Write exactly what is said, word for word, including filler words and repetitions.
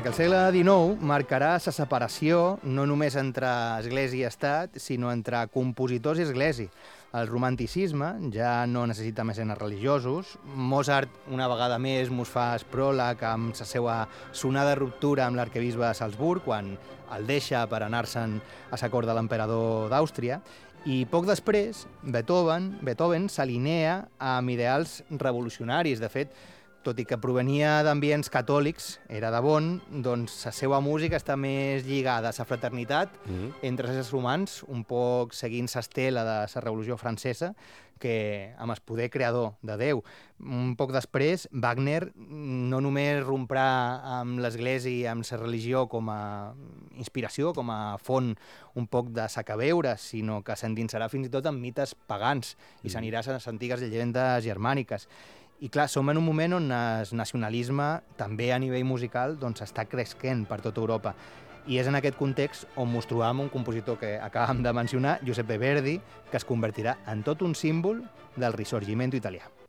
Perquè el segle dinou marcarà la separació no només entre església i estat, sinó entre compositors i església. El romanticisme ja no necessita mecenes religiosos. Mozart, una vegada més, mos fa el pròleg amb la seva sonada ruptura amb l'arquebisbe de Salzburg, quan el deixa per anar-se'n a la cort de l'emperador d'Àustria. I poc després, Beethoven, Beethoven s'alinea amb ideals revolucionaris. De fet, tot i que provenia d'ambients catòlics, era de bon, doncs la seva música està més lligada a la fraternitat mm. entre els éssers humans, un poc seguint l'estela de la Revolució Francesa, que amb el poder creador de Déu. Un poc després, Wagner no només romprà amb l'Església i amb la religió com a inspiració, com a font un poc de sacaveure, sinó que s'endinsarà fins i tot en mites pagans i s'anirà a les antigues llegendes germàniques. I clar, som en un moment on el nacionalisme, també a nivell musical, doncs està cresquent per tota Europa. I és en aquest context on mos trobam un compositor que acabem de mencionar, Giuseppe Verdi, que es convertirà en tot un símbol del Risorgimento italià.